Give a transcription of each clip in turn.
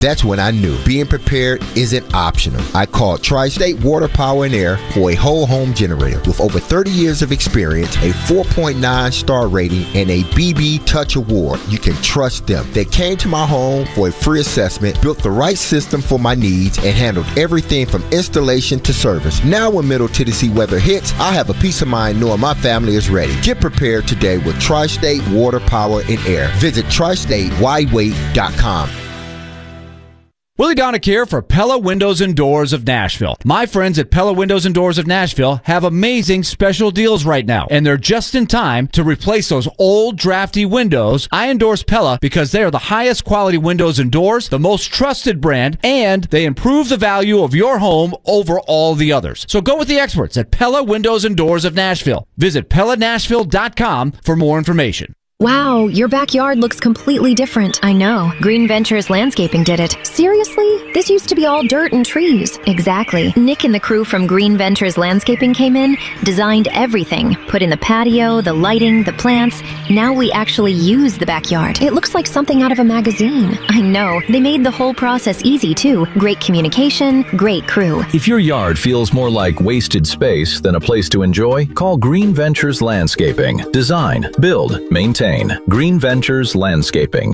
That's when I knew being prepared isn't optional. I called Tri-State Water, Power, and Air for a whole home generator. With over 30 years of experience, a 4.9 star rating, and a BB Touch Award, you can trust them. They came to my home for a free assessment, built the right system for my needs, and handled everything from installation to service. Now when Middle Tennessee weather hits, I have a peace of mind knowing my family is ready. Get prepared today with Tri-State Water, Power, and Air. Visit tristatewhywait.com. Willie Donick here for Pella Windows and Doors of Nashville. My friends at Pella Windows and Doors of Nashville have amazing special deals right now, and they're just in time to replace those old drafty windows. I endorse Pella because they are the highest quality windows and doors, the most trusted brand, and they improve the value of your home over all the others. So go with the experts at Pella Windows and Doors of Nashville. Visit PellaNashville.com for more information. Wow, your backyard looks completely different. I know. Green Ventures Landscaping did it. Seriously? This used to be all dirt and trees. Exactly. Nick and the crew from Green Ventures Landscaping came in, designed everything, put in the patio, the lighting, the plants. Now we actually use the backyard. It looks like something out of a magazine. I know. They made the whole process easy, too. Great communication, great crew. If your yard feels more like wasted space than a place to enjoy, call Green Ventures Landscaping. Design, build, maintain. Green Ventures Landscaping.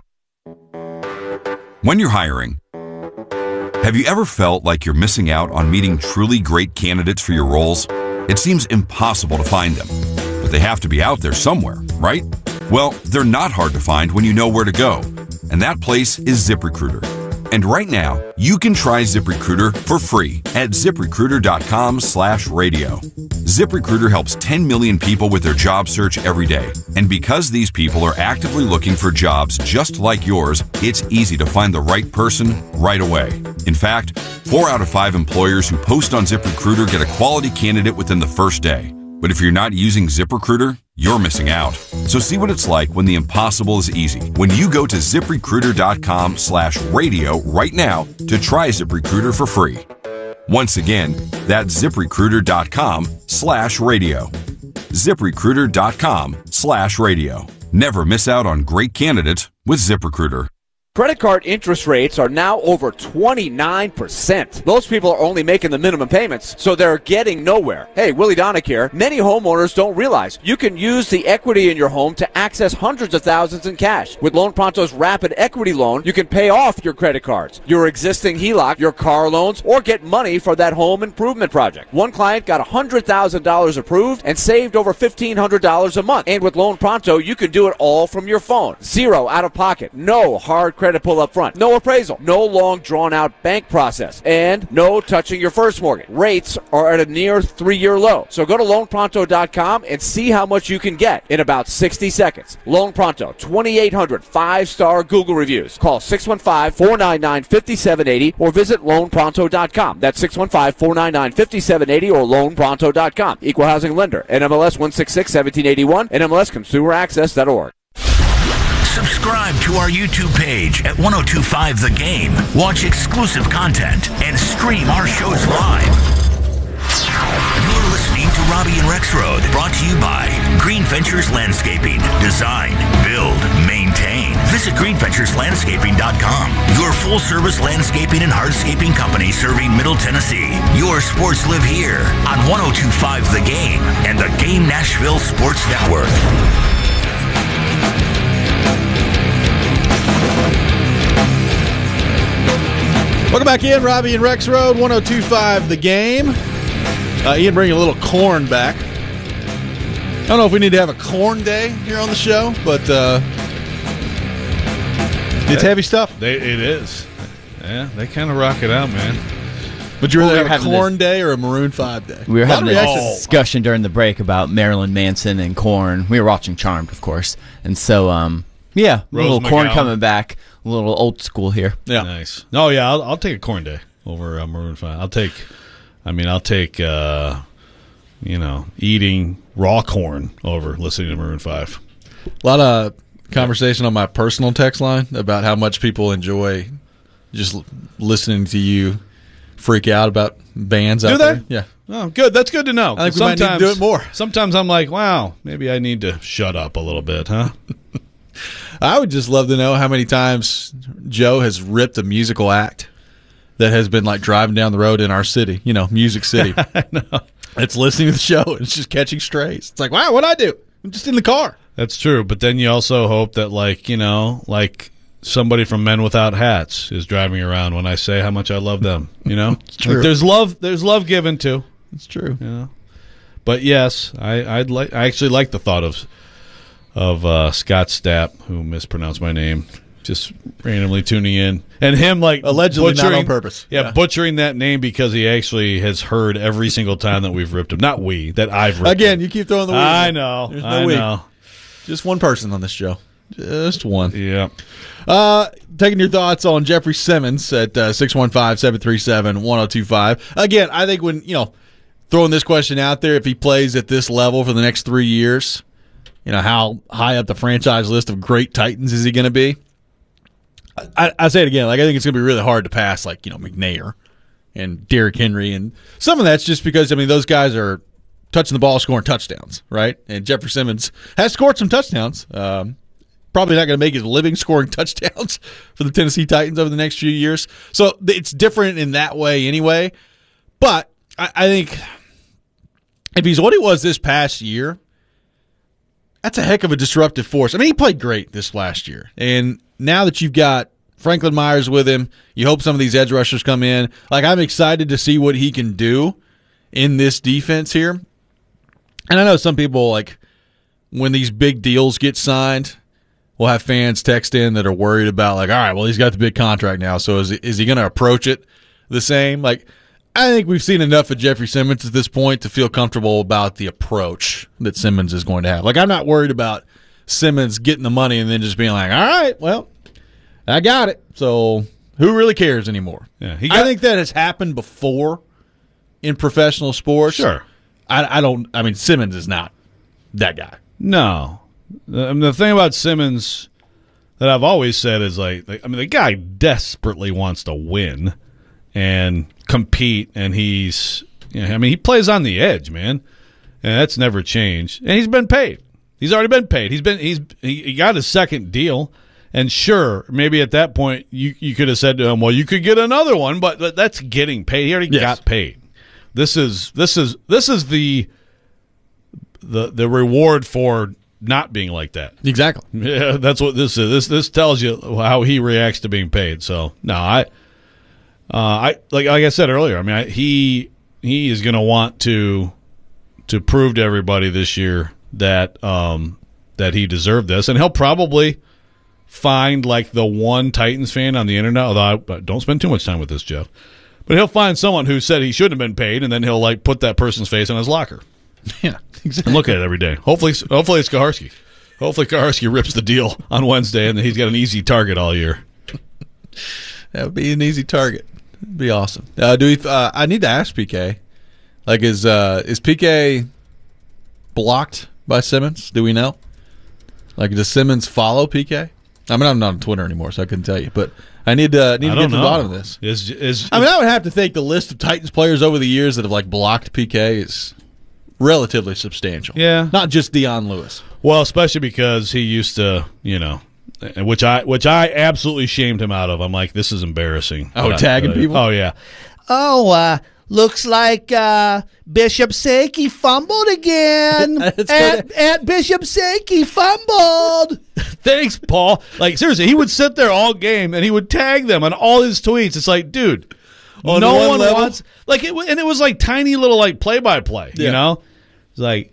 When you're hiring, have you ever felt like you're missing out on meeting truly great candidates for your roles? It seems impossible to find them, but they have to be out there somewhere, right? Well, they're not hard to find when you know where to go, and that place is ZipRecruiter. And right now, you can try ZipRecruiter for free at ZipRecruiter.com/radio. ZipRecruiter helps 10 million people with their job search every day. And because these people are actively looking for jobs just like yours, it's easy to find the right person right away. In fact, 4 out of 5 employers who post on ZipRecruiter get a quality candidate within the first day. But if you're not using ZipRecruiter, you're missing out. So see what it's like when the impossible is easy. When you go to ZipRecruiter.com/radio right now to try ZipRecruiter for free. Once again, that's ZipRecruiter.com/radio. ZipRecruiter.com/radio. Never miss out on great candidates with ZipRecruiter. Credit card interest rates are now over 29%. Most people are only making the minimum payments, so they're getting nowhere. Hey, Willie Donick here. Many homeowners don't realize you can use the equity in your home to access hundreds of thousands in cash. With Loan Pronto's Rapid Equity Loan, you can pay off your credit cards, your existing HELOC, your car loans, or get money for that home improvement project. One client got $100,000 approved and saved over $1,500 a month. And with Loan Pronto, you can do it all from your phone. Zero out of pocket. No hard credit pull up front. No appraisal. No long drawn-out bank process. And no touching your first mortgage. Rates are at a near 3-year low. So go to LoanPronto.com and see how much you can get in about 60 seconds. Loan Pronto, 2,800 5-star Google reviews. Call 615-499-5780 or visit LoanPronto.com. That's 615-499-5780 or LoanPronto.com. Equal housing lender. NMLS 166-1781. NMLSConsumerAccess.org. Subscribe to our YouTube page at 1025 The Game. Watch exclusive content and stream our shows live. You're listening to Robbie and Rex Road, brought to you by Green Ventures Landscaping. Design, build, maintain. Visit greenventureslandscaping.com. Your full-service landscaping and hardscaping company serving Middle Tennessee. Your sports live here on 1025 The Game and the Game Nashville Sports Network. Welcome back in, Robbie and Rex Road, 1025 The Game. Ian bringing a little corn back. I don't know if we need to have a corn day here on the show, but it's heavy stuff. It is. Yeah, they kind of rock it out, man. But you rather have a corn day or a Maroon 5 day? We were having a discussion during the break about Marilyn Manson and corn. We were watching Charmed, of course. And so, yeah, a little corn coming back. A little old school here. Yeah, nice. Oh yeah, I'll take a corn day over Maroon 5. I'll take eating raw corn over listening to Maroon 5. A lot of conversation on my personal text line about how much people enjoy just listening to you freak out about bands out there. Yeah. Oh, good. That's good to know. I think we might need to do it more. Sometimes I'm like, wow, maybe I need to shut up a little bit, huh? I would just love to know how many times Joe has ripped a musical act that has been like driving down the road in our city, Music City. I know. It's listening to the show and it's just catching strays. It's like, wow, what'd I do? I'm just in the car. That's true, but then you also hope that, like somebody from Men Without Hats is driving around when I say how much I love them. It's true. Like there's love given too. It's true. But yes, I actually like the thought of Scott Stapp, who mispronounced my name, just randomly tuning in, and him allegedly not on purpose. Yeah, butchering that name because he actually has heard every single time that we've ripped him. Not we, that I've ripped Again, him. you keep throwing the we. I know. There's no we. Just one person on this show. Just one. Yeah. Taking your thoughts on Jeffrey Simmons at 615-737-1025. Again, I think when, throwing this question out there, if he plays at this level for the next 3 years, how high up the franchise list of great Titans is he going to be? I say it again, I think it's going to be really hard to pass, McNair and Derrick Henry. And some of that's just because, those guys are touching the ball, scoring touchdowns, right? And Jeffrey Simmons has scored some touchdowns. Probably not going to make his living scoring touchdowns for the Tennessee Titans over the next few years. So it's different in that way anyway. But I think if he's what he was this past year, that's a heck of a disruptive force. He played great this last year. And now that you've got Franklin Myers with him, you hope some of these edge rushers come in. I'm excited to see what he can do in this defense here. And I know some people, when these big deals get signed, we'll have fans text in that are worried about, all right, well, he's got the big contract now, so is he going to approach it the same? I think we've seen enough of Jeffrey Simmons at this point to feel comfortable about the approach that Simmons is going to have. I'm not worried about Simmons getting the money and then just being like, all right, well, I got it. So who really cares anymore? Yeah, I think that has happened before in professional sports. Sure. Simmons is not that guy. No. The thing about Simmons that I've always said is the guy desperately wants to win and compete, and he's he plays on the edge, man, and that's never changed. And he's been paid. He's already been paid. He got his second deal, and sure, maybe at that point you could have said to him, well, you could get another one, but that's getting paid. He already got paid. This is the reward for not being like that. Exactly. Yeah, that's what this is. This tells you how he reacts to being paid. So no, I like I said earlier. He is going to want to prove to everybody this year that he deserved this, and he'll probably find the one Titans fan on the internet. Although I don't spend too much time with this, Jeff, but he'll find someone who said he shouldn't have been paid, and then he'll put that person's face on his locker. Yeah, exactly. And look at it every day. Hopefully it's Kaharski. Hopefully Kaharski rips the deal on Wednesday, and he's got an easy target all year. That would be an easy target. It'd be awesome. I need to ask PK. Is PK blocked by Simmons? Do we know? Does Simmons follow PK? I'm not on Twitter anymore, so I couldn't tell you. But I need to get to the bottom of this. I would have to think the list of Titans players over the years that have blocked PK is relatively substantial. Yeah, not just Deion Lewis. Well, especially because he used to, which I absolutely shamed him out of. I'm like, this is embarrassing. Oh, tagging people? Oh, yeah. Oh, looks like Bishop Sankey fumbled again. At Bishop Sankey fumbled. Thanks, Paul. Seriously, he would sit there all game and he would tag them on all his tweets. It's like, dude, no one wants and it was tiny little play-by-play, It's like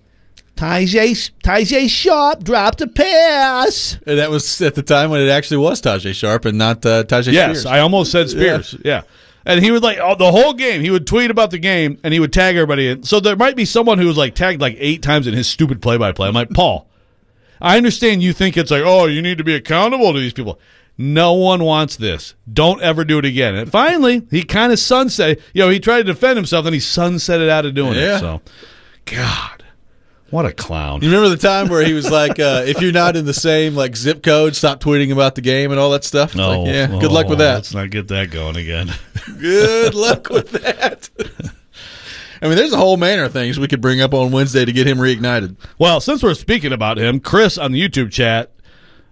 Tajay Sharp dropped a pass. And that was at the time when it actually was Tajay Sharp and not Tajay Spears. Yes, I almost said Spears. Yeah. And he would the whole game, he would tweet about the game and he would tag everybody in. So there might be someone who was tagged 8 times in his stupid play-by-play. I'm like, Paul, I understand you think it's you need to be accountable to these people. No one wants this. Don't ever do it again. And finally, he kind of sunset. He tried to defend himself, and he sunsetted out of doing it. So, God, what a clown! You remember the time where he was if you're not in the same zip code, stop tweeting about the game and all that stuff? No, good luck with that. Let's not get that going again. Good luck with that. There's a whole manner of things we could bring up on Wednesday to get him reignited. Well, since we're speaking about him, Chris on the YouTube chat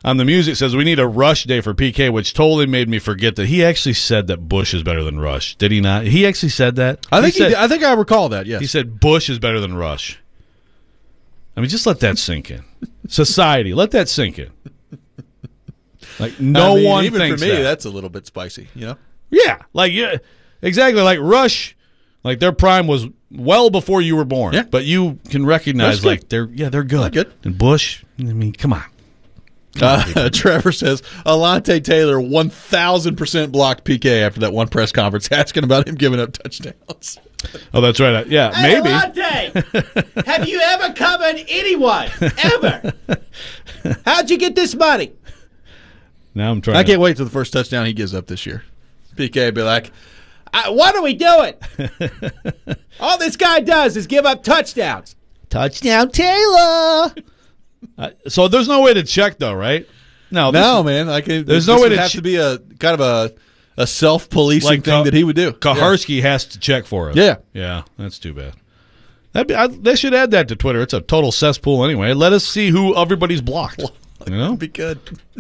on the music says we need a Rush day for PK, which totally made me forget that he actually said that Bush is better than Rush. Did he not? He actually said that? I think I recall that, yes. He said Bush is better than Rush. I mean, just let that sink in. Society, let that sink in. Like, no one even thinks for me, that. that's a little bit spicy, you know? Yeah, exactly. Like Rush, like their prime was well before you were born. Yeah. But you can recognize like they're good. They're good. And Bush, I mean, come on. Trevor says Alontae Taylor 1,000% blocked PK after that one press conference asking about him giving up touchdowns. Oh, that's right. Yeah, Hey, maybe. Alontae, have you ever covered anyone? Ever? How'd you get this money? Now I'm trying. I can't wait till the first touchdown he gives up this year. PK would be like, what are we doing? All this guy does is give up touchdowns. Touchdown Taylor. So there's no way to check, though, right? No, man. There's no way to have to be a kind of a self-policing thing that he would do. Kaharski has to check for us. Yeah, that's too bad. They should add that to Twitter. It's a total cesspool anyway. Let us see who everybody's blocked. You know, be good.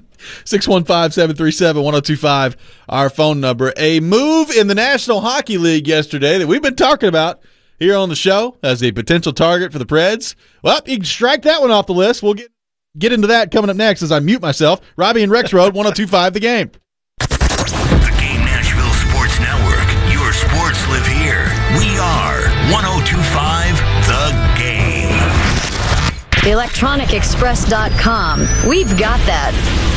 615-737-1025, our phone number. A move in the National Hockey League yesterday that we've been talking about here on the show as a potential target for the Preds. Well, you can strike that one off the list. We'll get into that coming up next as I mute myself. Robbie and Rex Road, 1025 The Game. The Game Nashville Sports Network. Your sports live here. We are 1025 The Game. ElectronicExpress.com. We've got that.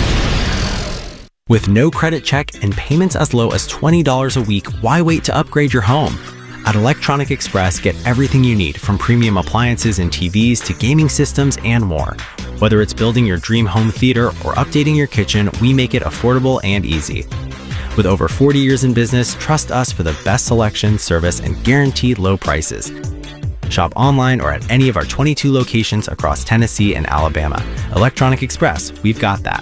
With no credit check and payments as low as $20 a week, why wait to upgrade your home? At Electronic Express, get everything you need, from premium appliances and TVs to gaming systems and more. Whether it's building your dream home theater or updating your kitchen, we make it affordable and easy. With over 40 years in business, trust us for the best selection, service, and guaranteed low prices. Shop online or at any of our 22 locations across Tennessee and Alabama. Electronic Express, we've got that.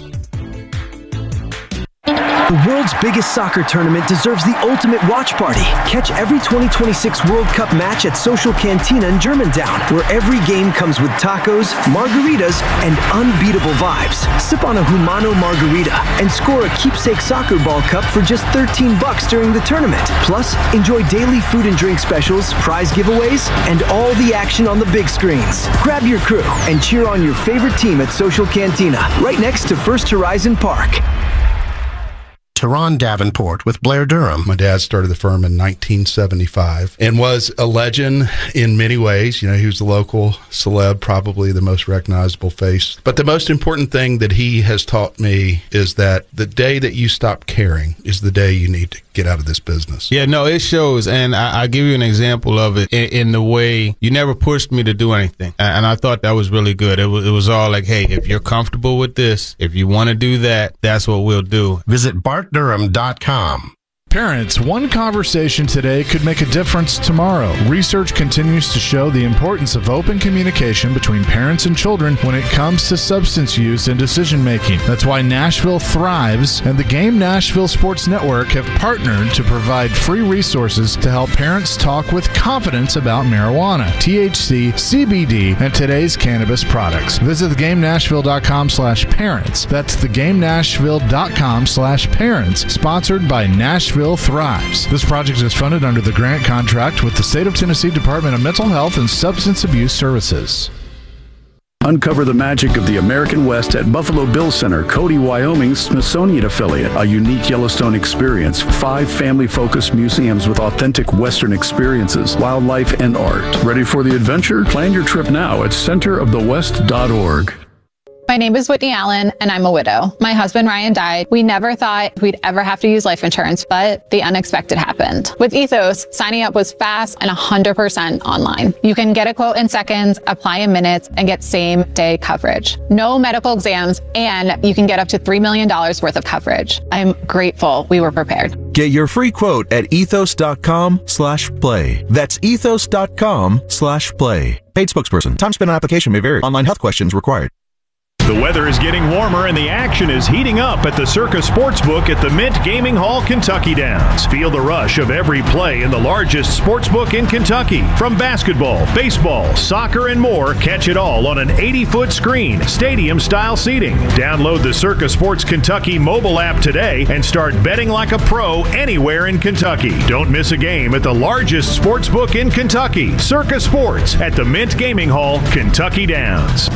The world's biggest soccer tournament deserves the ultimate watch party. Catch every 2026 World Cup match at Social Cantina in Germantown, where every game comes with tacos, margaritas, and unbeatable vibes. Sip on a Humano margarita and score a keepsake soccer ball cup for just $13 during the tournament. Plus, enjoy daily food and drink specials, prize giveaways, and all the action on the big screens. Grab your crew and cheer on your favorite team at Social Cantina, right next to First Horizon Park. Teron Davenport with Blair Durham. My dad started the firm in 1975 and was a legend in many ways. You know, he was the local celeb, probably the most recognizable face. But the most important thing that he has taught me is that the day that you stop caring is the day you need to get out of this business. Yeah, no, it shows. And I'll give you an example of it in the way you never pushed me to do anything. And I thought that was really good. It was all like, hey, if you're comfortable with this, if you want to do that, that's what we'll do. Visit BartDurham.com. Parents, one conversation today could make a difference tomorrow. Research continues to show the importance of open communication between parents and children when it comes to substance use and decision making. That's why Nashville Thrives and the Game Nashville Sports Network have partnered to provide free resources to help parents talk with confidence about marijuana, THC, CBD, and today's cannabis products. Visit thegamenashville.com/parents. That's thegamenashville.com/parents. Sponsored by Nashville Thrives. This project is funded under the grant contract with the State of Tennessee Department of Mental Health and Substance Abuse Services. Uncover the magic of the American West at Buffalo Bill Center, Cody, Wyoming's Smithsonian affiliate. A unique Yellowstone experience. 5 family-focused museums with authentic Western experiences, wildlife, and art. Ready for the adventure? Plan your trip now at centerofthewest.org. My name is Whitney Allen, and I'm a widow. My husband, Ryan, died. We never thought we'd ever have to use life insurance, but the unexpected happened. With Ethos, signing up was fast and 100% online. You can get a quote in seconds, apply in minutes, and get same-day coverage. No medical exams, and you can get up to $3 million worth of coverage. I'm grateful we were prepared. Get your free quote at ethos.com/play. That's ethos.com/play. Paid spokesperson. Time spent on application may vary. Online health questions required. The weather is getting warmer and the action is heating up at the Circa Sportsbook at the Mint Gaming Hall, Kentucky Downs. Feel the rush of every play in the largest sportsbook in Kentucky. From basketball, baseball, soccer, and more, catch it all on an 80-foot screen, stadium-style seating. Download the Circa Sports Kentucky mobile app today and start betting like a pro anywhere in Kentucky. Don't miss a game at the largest sportsbook in Kentucky, Circa Sports at the Mint Gaming Hall, Kentucky Downs.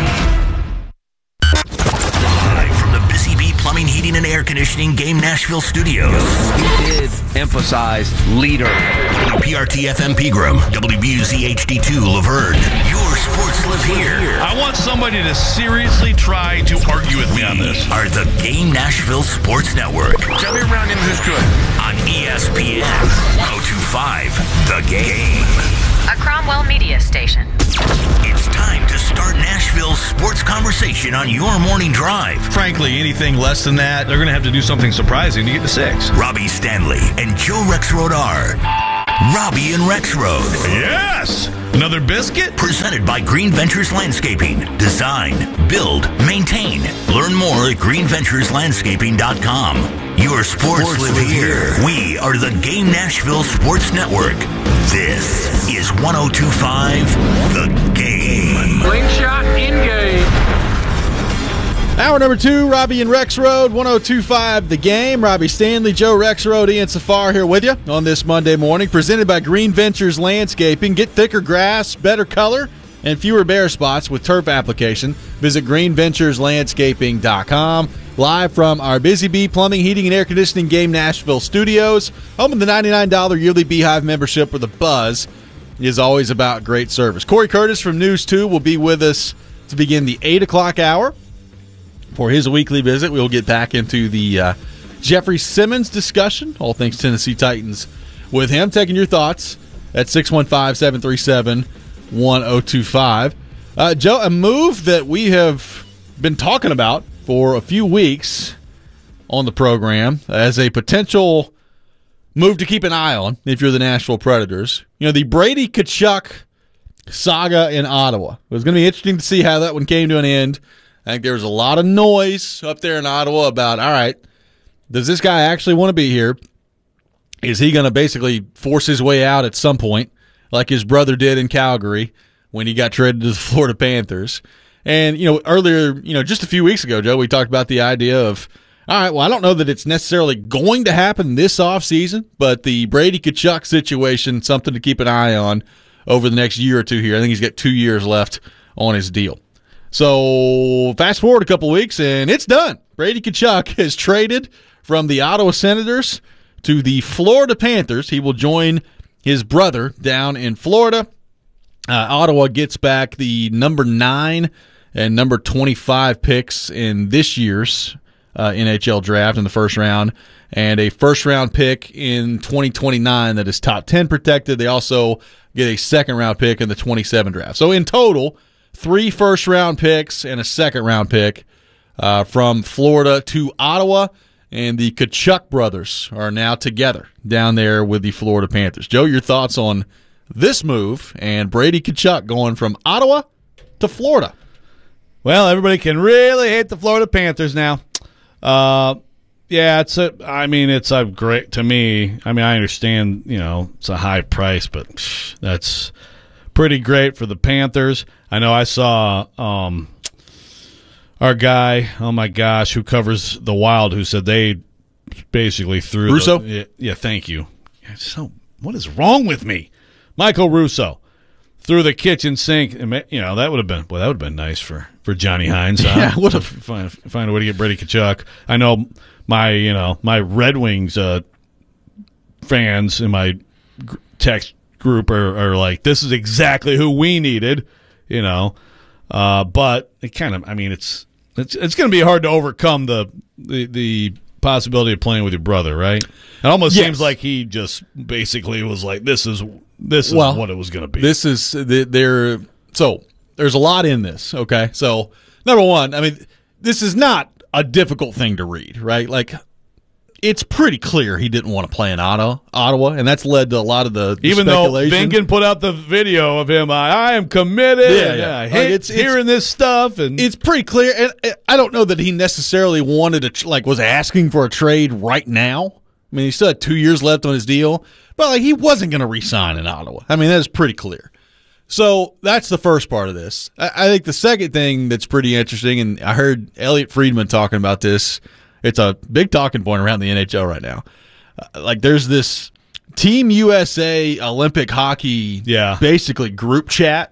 Busy Bee Plumbing, Heating, and Air Conditioning Game Nashville Studios. You did emphasize leader. WPRT-FM Pegram, WBUZ HD2 Laverne. Your sports live here. I want somebody to seriously try to argue with me on this. Are the Game Nashville Sports Network. Tell me around him who's good. On ESPN 1025, The Game. A Cromwell media station. It's time to start Nashville's sports conversation on your morning drive. Frankly, anything less than that, they're going to have to do something surprising to get to 6. Robbie Stanley and Joe Rexrode are Robbie and Rexrode. Yes! Another biscuit? Presented by Green Ventures Landscaping. Design, build, maintain. Learn more at greenventureslandscaping.com. Your sports live here. We are the Game Nashville Sports Network. This is 102.5 The Game. Slingshot in-game. Hour number 2, Robbie and Rexrode, 102.5 The Game. Robbie Stanley, Joe Rexrode, Ian Safar here with you on this Monday morning. Presented by Green Ventures Landscaping. Get thicker grass, better color, and fewer bare spots with turf application. Visit greenventureslandscaping.com. Live from our Busy Bee Plumbing, Heating, and Air Conditioning Game Nashville Studios. Home of the $99 yearly Beehive membership with a buzz is always about great service. Corey Curtis from News 2 will be with us to begin the 8 o'clock hour. For his weekly visit, we'll get back into the Jeffrey Simmons discussion, all things Tennessee Titans, with him. Taking your thoughts at 615-737-1025. Joe, a move that we have been talking about for a few weeks on the program as a potential move to keep an eye on if you're the Nashville Predators. You know, the Brady Tkachuk saga in Ottawa. It was going to be interesting to see how that one came to an end. I think there was a lot of noise up there in Ottawa about, all right, does this guy actually want to be here? Is he going to basically force his way out at some point, like his brother did in Calgary when he got traded to the Florida Panthers? And, you know, earlier, you know, just a few weeks ago, Joe, we talked about the idea of, all right, well, I don't know that it's necessarily going to happen this offseason, but the Brady Tkachuk situation, something to keep an eye on over the next year or two here. I think he's got 2 years left on his deal. So fast forward a couple weeks, and it's done. Brady Tkachuk has traded from the Ottawa Senators to the Florida Panthers. He will join his brother down in Florida. Ottawa gets back the number 9 and number 25 picks in this year's NHL draft in the first round, and a first-round pick in 2029 that is top 10 protected. They also get a second-round pick in the 27 draft. So in total, 3 first-round picks and a second-round pick from Florida to Ottawa, and the Tkachuk brothers are now together down there with the Florida Panthers. Joe, your thoughts on this move and Brady Tkachuk going from Ottawa to Florida? Well, everybody can really hate the Florida Panthers now. Yeah, it's a great to me. I mean, I understand, you know, it's a high price, but that's pretty great for the Panthers. I know I saw our guy, oh my gosh, who covers the Wild, who said they basically threw Russo? Yeah, thank you. So what is wrong with me? Michael Russo threw the kitchen sink. You know, that would have been nice for Johnny Hines. Yeah, would have find a way to get Brady Tkachuk. I know my Red Wings fans in my text group are like, this is exactly who we needed, you know. But it kind of, I mean, it's going to be hard to overcome the possibility of playing with your brother, right? It almost seems like he just basically was like, this is what it was going to be. This is so there's a lot in this. Okay, so number one, I mean, this is not a difficult thing to read, right? Like, it's pretty clear he didn't want to play in Ottawa, and that's led to a lot of the even though speculation. Vinkin put out the video of him, I am committed. Yeah. I hate hearing this stuff, and it's pretty clear. And I don't know that he necessarily wanted to was asking for a trade right now. I mean, he still had 2 years left on his deal, but he wasn't going to re-sign in Ottawa. I mean, that's pretty clear. So that's the first part of this. I think the second thing that's pretty interesting, and I heard Elliot Friedman talking about this. It's a big talking point around the NHL right now. There's this Team USA Olympic hockey basically group chat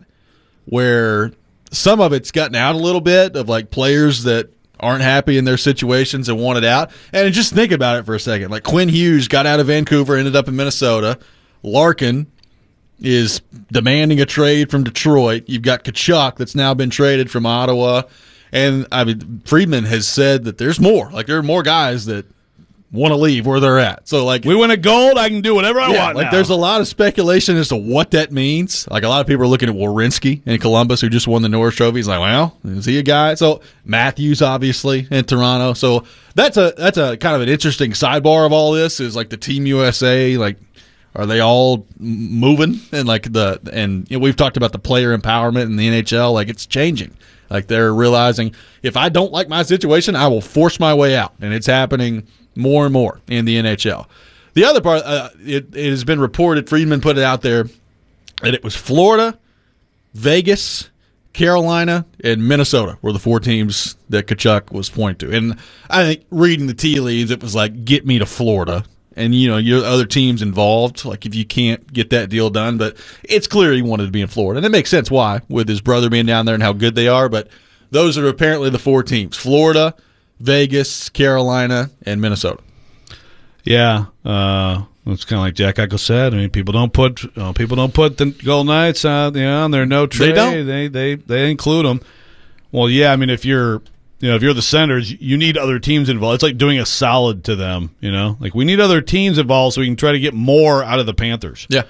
where some of it's gotten out a little bit of players that aren't happy in their situations and want it out. And just think about it for a second. Quinn Hughes got out of Vancouver, ended up in Minnesota. Larkin is demanding a trade from Detroit. You've got Tkachuk that's now been traded from Ottawa. And Friedman has said that there's more. There are more guys that want to leave where they're at. So we win a gold, I can do whatever I want now. There's a lot of speculation as to what that means. A lot of people are looking at Werenski in Columbus, who just won the Norris Trophy. He's well, is he a guy? So Matthews, obviously, in Toronto. So that's a kind of an interesting sidebar of all this. Is the Team USA, are they all moving? And we've talked about the player empowerment in the NHL. It's changing. They're realizing, if I don't like my situation, I will force my way out. And it's happening more and more in the NHL. The other part, it has been reported, Friedman put it out there, that it was Florida, Vegas, Carolina, and Minnesota were the 4 teams that Tkachuk was pointing to. And I think reading the tea leaves, it was get me to Florida. And, your other teams involved, if you can't get that deal done. But it's clear he wanted to be in Florida. And it makes sense why, with his brother being down there and how good they are. But those are apparently the 4 teams: Florida, Vegas, Carolina, and Minnesota. Yeah. It's kind of like Jack Eichel said. I mean, people don't put the Golden Knights on their no trade. They don't. They include them. Well, yeah, I mean, if you're the Senators, you need other teams involved. It's like doing a solid to them, we need other teams involved so we can try to get more out of the Panthers. Yeah.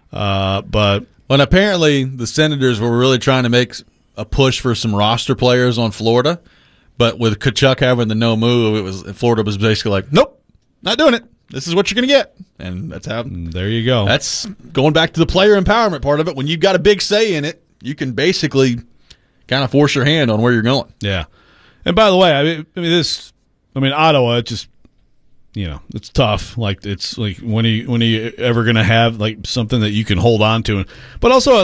But apparently the Senators were really trying to make a push for some roster players on Florida, but with Tkachuk having the no move, Florida was basically nope, not doing it. This is what you're going to get. And that's how. There you go. That's going back to the player empowerment part of it. When you've got a big say in it, you can basically kind of force your hand on where you're going. Yeah. And by the way, Ottawa, it just, it's tough. It's when are you ever going to have something that you can hold on to? But also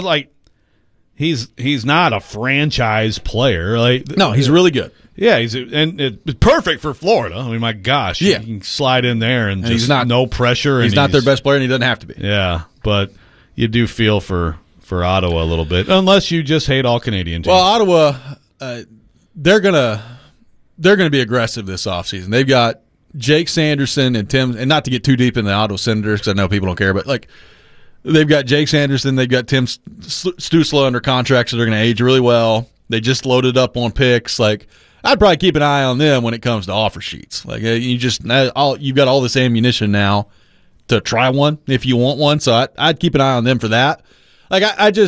he's not a franchise player. No, he's really good. Yeah, it's perfect for Florida. I mean, my gosh, yeah. You can slide in there and just he's not, no pressure. He's not their best player, and he doesn't have to be. Yeah, but you do feel for Ottawa a little bit, unless you just hate all Canadian teams. Well, Ottawa, they're gonna be aggressive this offseason. They've got Jake Sanderson and Tim, and not to get too deep in the Ottawa Senators because I know people don't care, but they've got Jake Sanderson, they've got Tim Stützle under contract, so they're going to age really well. They just loaded up on picks. I'd probably keep an eye on them when it comes to offer sheets. You've got all this ammunition now to try one if you want one. So I'd keep an eye on them for that. I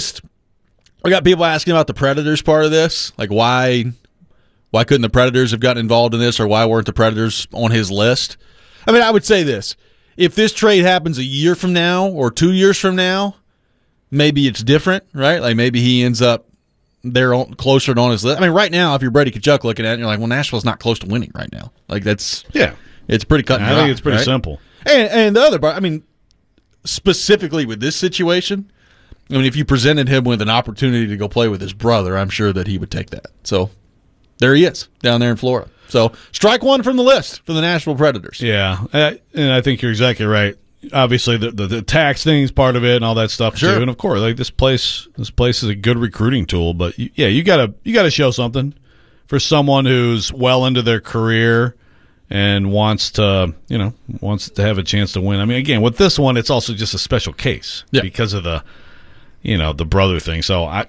got people asking about the Predators part of this. Why couldn't the Predators have gotten involved in this, or why weren't the Predators on his list? I mean, I would say this. If this trade happens a year from now or 2 years from now, maybe it's different, right? Maybe he ends up there closer on his list. I mean, right now, if you're Brady Tkachuk looking at it, you're well, Nashville's not close to winning right now. It's pretty cut and dry. I think it's pretty simple. And the other part, I mean, specifically with this situation, I mean, if you presented him with an opportunity to go play with his brother, I'm sure that he would take that. So there he is down there in Florida. So strike one from the list for the Nashville Predators. Yeah, and I think you're exactly right. Obviously, the tax thing is part of it, and all that stuff too. And of course, this place is a good recruiting tool. But you gotta show something for someone who's well into their career and wants to have a chance to win. I mean, again, with this one, it's also just a special case because of the brother thing. So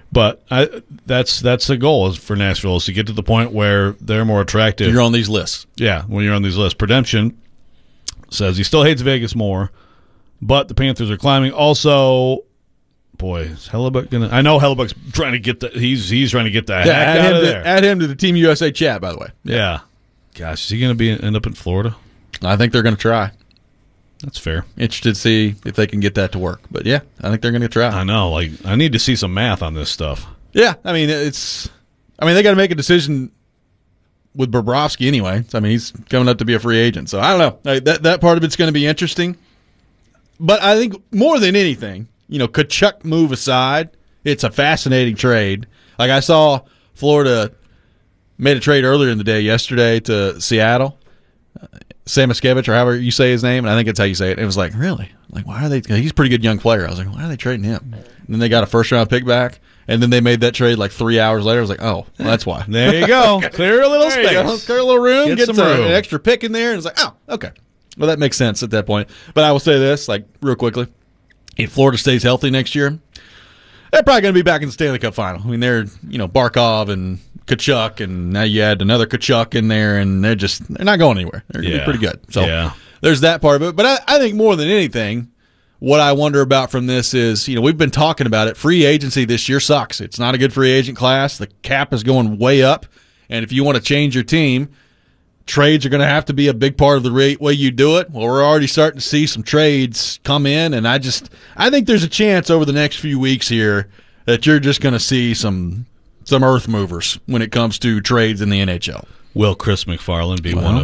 that's the goal is for Nashville is to get to the point where they're more attractive. You're on these lists. Yeah, when you're on these lists. Prudential says he still hates Vegas more, but the Panthers are climbing. Also, boy, is Hellebuck gonna? I know Hellebuck's trying to get he's trying to get the heck out of there. Add him to the Team USA chat, by the way. Yeah. Gosh, is he going to end up in Florida? I think they're going to try. That's fair. Interested to see if they can get that to work. But, yeah, I think they're going to try. I know. Like, I need to see some math on this stuff. Yeah, I mean, they got to make a decision with Bobrovsky anyway. I mean, he's coming up to be a free agent. So, I don't know. That part of it's going to be interesting. But I think more than anything, Tkachuk move aside, it's a fascinating trade. Like, I saw Florida made a trade earlier in the day yesterday to Seattle. Samoskevich, or however you say his name, and I think that's how you say it. It was like, really? Like, why are they? He's a pretty good young player. I was like, why are they trading him? And then they got a first-round pick back, and then they made that trade like 3 hours later. I was like, oh, well, that's why. There you go. Clear a little space. Clear a little room. Get some room. An extra pick in there. And it's like, oh, okay. Well, that makes sense at that point. But I will say this, like, real quickly. If Florida stays healthy next year, they're probably going to be back in the Stanley Cup final. I mean, they're, Barkov and Tkachuk, and now you add another Tkachuk in there, and they're not going anywhere. They're going to be pretty good. So there's that part of it. But I think more than anything, what I wonder about from this is, we've been talking about it. Free agency this year sucks. It's not a good free agent class. The cap is going way up. And if you want to change your team, trades are going to have to be a big part of the way you do it. Well, we're already starting to see some trades come in, and I think there's a chance over the next few weeks here that you're just going to see some earth movers when it comes to trades in the NHL. Will Chris McFarland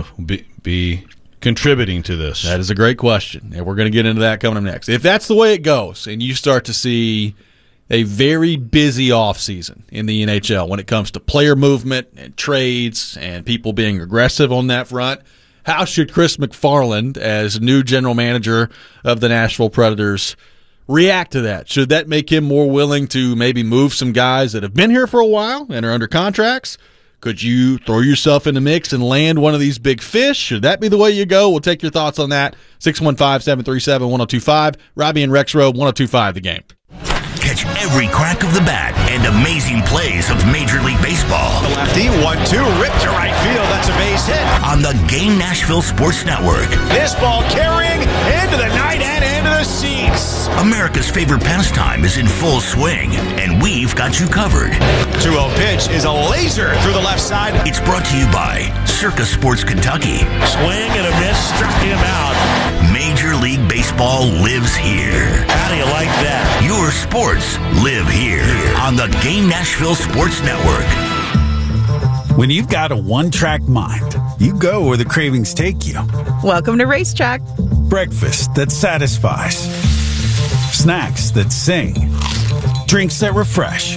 be contributing to this? That is a great question, and we're going to get into that coming up next. If that's the way it goes, and you start to see a very busy offseason in the NHL when it comes to player movement and trades and people being aggressive on that front, how should Chris McFarland, as new general manager of the Nashville Predators, react to that? Should that make him more willing to maybe move some guys that have been here for a while and are under contracts? Could you throw yourself in the mix and land one of these big fish? Should that be the way you go? We'll take your thoughts on that. 615-737-1025. Robbie and Rex Road, 1025 The Game. Catch every crack of the bat and amazing plays of Major League Baseball. The lefty, 1-2, ripped to right field. That's a base hit. On the Game Nashville Sports Network. This ball carrying into the night and into the seats. America's favorite pastime is in full swing, and we've got you covered. 2-0 pitch is a laser through the left side. It's brought to you by Circa Sports Kentucky. Swing and a miss, struck him out. Major League Baseball lives here. How do you like that? Your sports live here on the Game Nashville Sports Network. When you've got a one-track mind, you go where the cravings take you. Welcome to Racetrack. Breakfast that satisfies. Snacks that sing. Drinks that refresh.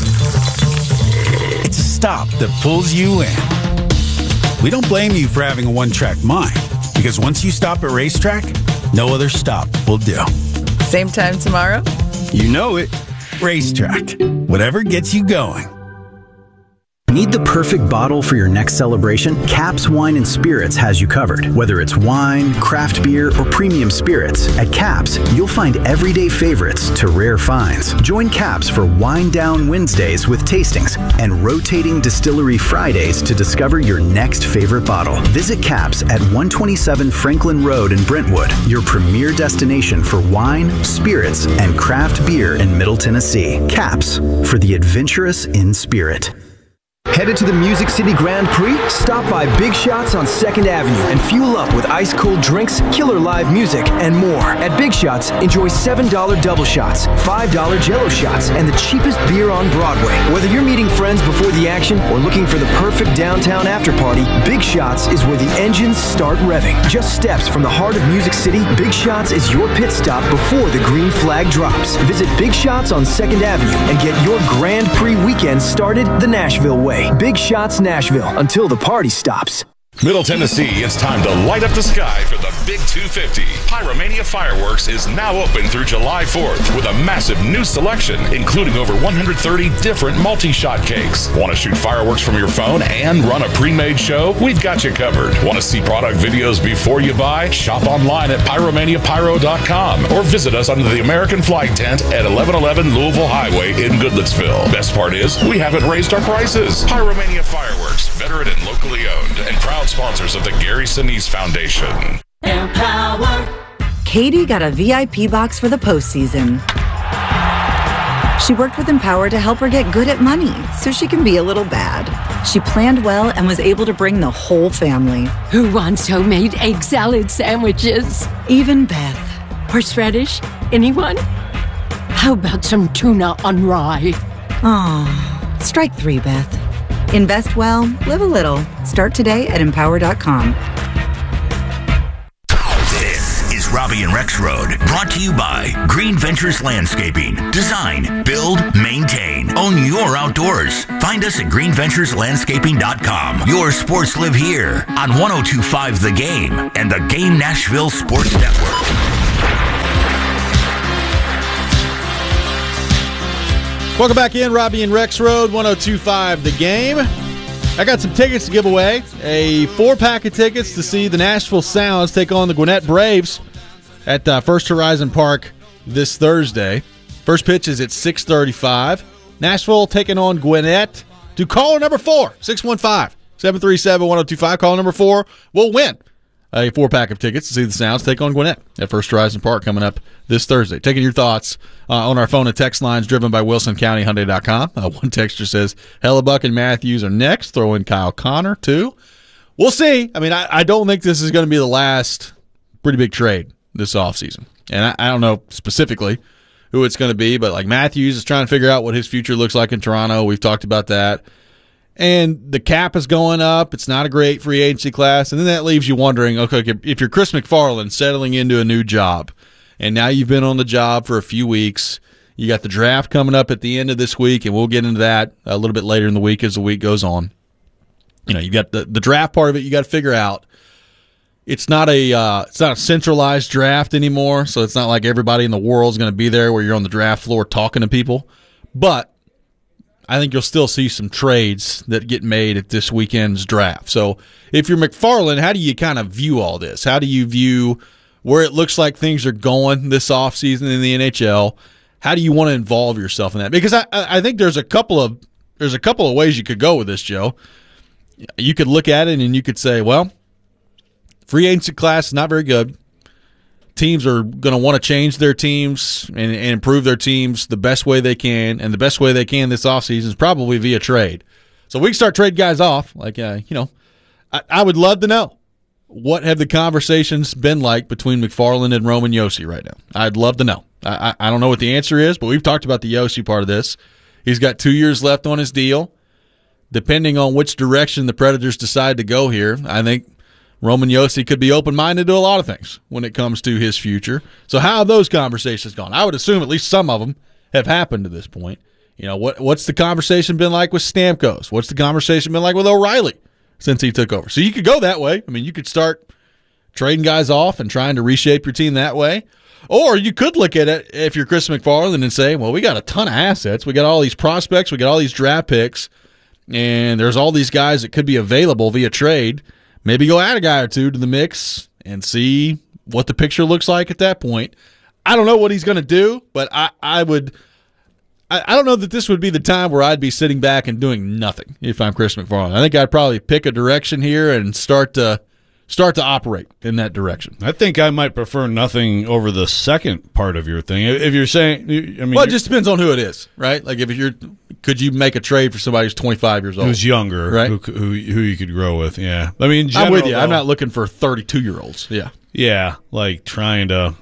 It's a stop that pulls you in. We don't blame you for having a one-track mind, because once you stop at Racetrack, no other stop will do. Same time tomorrow? You know it. Racetrack. Whatever gets you going. Need the perfect bottle for your next celebration? Caps Wine and Spirits has you covered. Whether it's wine, craft beer, or premium spirits, at Caps, you'll find everyday favorites to rare finds. Join Caps for Wine Down Wednesdays with tastings and rotating Distillery Fridays to discover your next favorite bottle. Visit Caps at 127 Franklin Road in Brentwood, your premier destination for wine, spirits, and craft beer in Middle Tennessee. Caps, for the adventurous in spirit. Headed to the Music City Grand Prix? Stop by Big Shots on 2nd Avenue and fuel up with ice-cold drinks, killer live music, and more. At Big Shots, enjoy $7 double shots, $5 Jell-O shots, and the cheapest beer on Broadway. Whether you're meeting friends before the action or looking for the perfect downtown after-party, Big Shots is where the engines start revving. Just steps from the heart of Music City, Big Shots is your pit stop before the green flag drops. Visit Big Shots on 2nd Avenue and get your Grand Prix weekend started the Nashville way. Big Shots Nashville, until the party stops. Middle Tennessee, it's time to light up the sky for the Big 250. Pyromania Fireworks is now open through July 4th with a massive new selection, including over 130 different multi-shot cakes. Want to shoot fireworks from your phone and run a pre-made show? We've got you covered. Want to see product videos before you buy? Shop online at pyromaniapyro.com or visit us under the American Flag Tent at 1111 Louisville Highway in Goodlettsville. Best part is, we haven't raised our prices. Pyromania Fireworks, veteran and locally owned, and proud sponsors of the Gary Sinise Foundation. Empower. Katie got a VIP box for the postseason. She worked with Empower to help her get good at money so she can be a little bad. She planned well and was able to bring the whole family. Who wants homemade egg salad sandwiches? Even Beth. Horseradish? Anyone? How about some tuna on rye? Aw, strike 3, Beth. Invest well, live a little. Start today at Empower.com. This is Robbie and Rex Road, brought to you by Green Ventures Landscaping. Design, build, maintain. Own your outdoors. Find us at greenventureslandscaping.com. Your sports live here on 102.5 The Game and the Game Nashville Sports Network. Welcome back in, Robbie and Rex Road, 102.5 The Game. I got some tickets to give away. A 4-pack of tickets to see the Nashville Sounds take on the Gwinnett Braves at First Horizon Park this Thursday. First pitch is at 6:35. Nashville taking on Gwinnett. To caller number 4, 615-737-1025. Caller number 4 will win a 4-pack of tickets to see the Sounds take on Gwinnett at First Horizon Park coming up this Thursday. Taking your thoughts on our phone and text lines driven by WilsonCountyHyundai.com. One texter says, Hellebuck and Matthews are next. Throw in Kyle Connor, too. We'll see. I mean, I don't think this is going to be the last pretty big trade this offseason. And I don't know specifically who it's going to be, but like Matthews is trying to figure out what his future looks like in Toronto. We've talked about that. And the cap is going up. It's not a great free agency class. And then that leaves you wondering, okay, if you're Chris McFarland settling into a new job, and now you've been on the job for a few weeks, you got the draft coming up at the end of this week, and we'll get into that a little bit later in the week as the week goes on. You know, you got the draft part of it you got to figure out. It's not a centralized draft anymore, so it's not like everybody in the world is going to be there where you're on the draft floor talking to people. But I think you'll still see some trades that get made at this weekend's draft. So if you're McFarland, how do you kind of view all this? How do you view where it looks like things are going this offseason in the NHL? How do you want to involve yourself in that? Because I think there's a couple of ways you could go with this, Joe. You could look at it and you could say, well, free agency class is not very good. Teams are going to want to change their teams and improve their teams the best way they can, and the best way they can this offseason is probably via trade. So we can start trading guys off. Like, I would love to know, what have the conversations been like between McFarland and Roman Josi right now? I'd love to know. I don't know what the answer is, but we've talked about the Josi part of this. He's got 2 years left on his deal. Depending on which direction the Predators decide to go here, I think Roman Josi could be open-minded to a lot of things when it comes to his future. So how have those conversations gone? I would assume at least some of them have happened to this point. You know, what's the conversation been like with Stamkos? What's the conversation been like with O'Reilly since he took over? So you could go that way. I mean, you could start trading guys off and trying to reshape your team that way. Or you could look at it if you're Chris McFarland and say, well, we got a ton of assets. We got all these prospects. We got all these draft picks. And there's all these guys that could be available via trade. Maybe go add a guy or two to the mix and see what the picture looks like at that point. I don't know what he's going to do, but I don't know that this would be the time where I'd be sitting back and doing nothing if I'm Chris McFarland. I think I'd probably pick a direction here and start to operate in that direction. I think I might prefer nothing over the second part of your thing. If you're saying, I mean, well, it just depends on who it is, right? Like could you make a trade for somebody who's 25 years old, who's younger, right? Who you could grow with? Yeah, I mean, in general, I'm with you. I'm not looking for 32-year-olds. Yeah, like trying to,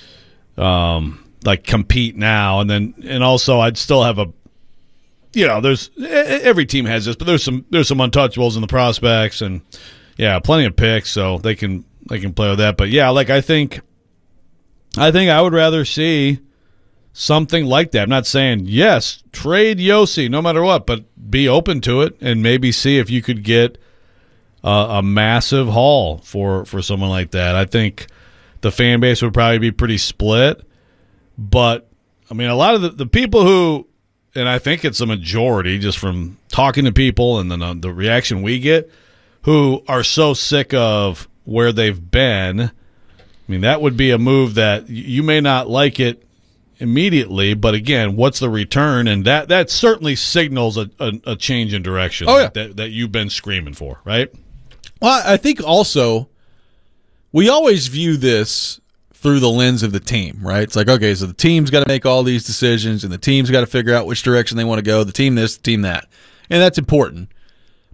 like compete now, and also I'd still have there's every team has this, but there's some untouchables in the prospects and. Yeah, plenty of picks, so they can play with that. But yeah, like I think I would rather see something like that. I'm not saying yes, trade Josi no matter what, but be open to it and maybe see if you could get a massive haul for someone like that. I think the fan base would probably be pretty split, but I mean a lot of the people who, and I think it's a majority just from talking to people and then the reaction we get, who are so sick of where they've been. I mean, that would be a move that you may not like it immediately, but again, what's the return? And that certainly signals a change in direction that you've been screaming for, right? Well, I think also we always view this through the lens of the team, right? It's like, okay, so the team's got to make all these decisions, and the team's got to figure out which direction they want to go, the team this, the team that. And that's important.